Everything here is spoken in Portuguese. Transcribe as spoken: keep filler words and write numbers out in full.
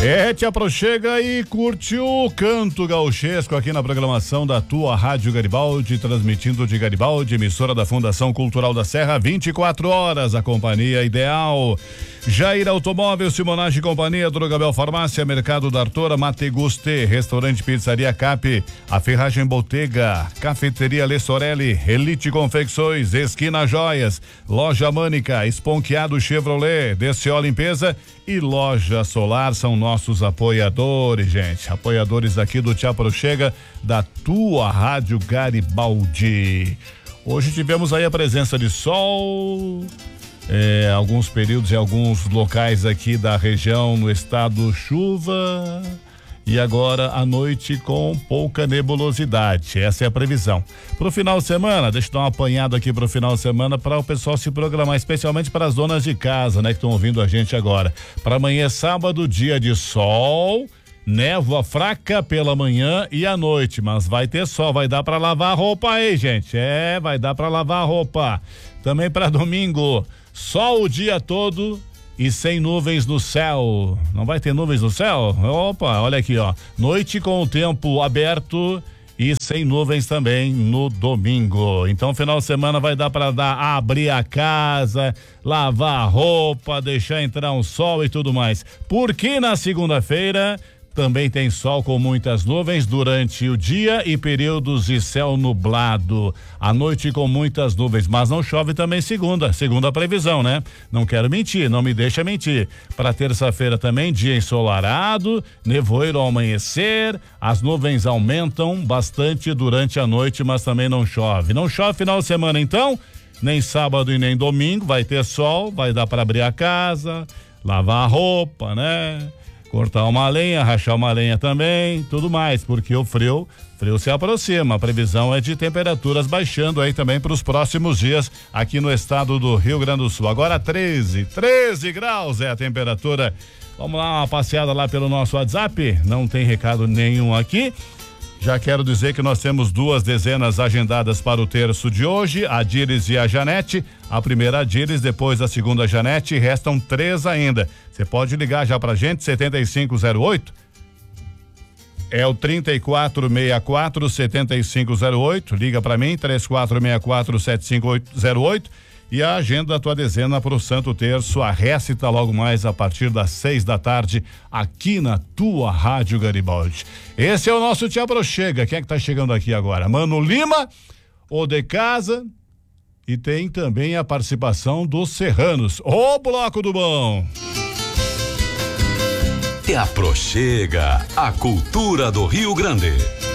É, te aproxega e curte o Canto Gauchesco aqui na programação da tua Rádio Garibaldi, transmitindo de Garibaldi, emissora da Fundação Cultural da Serra, vinte e quatro horas, a companhia ideal. Jair Automóvel, Simonage Companhia, Drogabel Farmácia, Mercado da Artora, Mate Guste, Restaurante Pizzaria Cap, a Ferragem Bottega, Cafeteria Le Sorelli, Elite Confecções, Esquina Joias, Loja Mânica, Esponqueado Chevrolet, D C O Limpeza e Loja Solar são nossos apoiadores, gente. Apoiadores aqui do Te Aproxega, da tua Rádio Garibaldi. Hoje tivemos aí a presença de sol. É, alguns períodos em alguns locais aqui da região no estado, chuva, e agora à noite com pouca nebulosidade. Essa é a previsão pro final de semana. Deixa eu dar uma apanhada aqui pro final de semana para o pessoal se programar, especialmente para as donas de casa, né, que estão ouvindo a gente agora. Para amanhã, sábado, dia de sol, névoa fraca pela manhã e à noite, mas vai ter sol, vai dar para lavar a roupa aí, gente. É, vai dar para lavar a roupa. Também para domingo, sol o dia todo e sem nuvens no céu. Não vai ter nuvens no céu? Opa, olha aqui, ó. Noite com o tempo aberto e sem nuvens também no domingo. Então, final de semana vai dar para dar abrir a casa, lavar a roupa, deixar entrar um sol e tudo mais. Porque na segunda-feira também tem sol com muitas nuvens durante o dia e períodos de céu nublado. À noite com muitas nuvens, mas não chove também segunda, segunda previsão, né? Não quero mentir, não me deixa mentir. Para terça-feira também dia ensolarado, nevoeiro ao amanhecer, as nuvens aumentam bastante durante a noite, mas também não chove. Não chove final de semana então, nem sábado e nem domingo, vai ter sol, vai dar para abrir a casa, lavar a roupa, né? Cortar uma lenha, rachar uma lenha também, tudo mais, porque o frio, frio se aproxima. A previsão é de temperaturas baixando aí também para os próximos dias aqui no estado do Rio Grande do Sul. Agora treze, treze graus é a temperatura. Vamos lá, uma passeada lá pelo nosso WhatsApp, não tem recado nenhum aqui. Já quero dizer que nós temos duas dezenas agendadas para o terço de hoje, a Diris e a Janete. A primeira a Diris, depois a segunda a Janete, restam três ainda. Você pode ligar já pra gente, setenta e cinco zero oito. É o trinta e quatro sessenta e quatro, setenta e cinco zero oito. Liga pra mim, três quatro seis quatro, sete cinco zero oito. E a agenda da tua dezena para o Santo Terço, a récita logo mais a partir das seis da tarde, aqui na tua Rádio Garibaldi. Esse é o nosso Te Aproxega. Quem é que tá chegando aqui agora? Mano Lima, o de casa, e tem também a participação dos Serranos. Ô, Bloco do Bom! Te Aproxega, a cultura do Rio Grande.